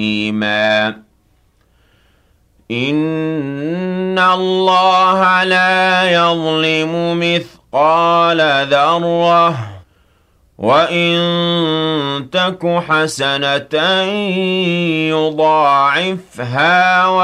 إِنَّ اللَّهَ لَا يَظْلِمُ مِثْقَالَ ذَرَّةٍ ۖ وَإِن تَكُ حَسَنَةً يُضَاعِفْهَا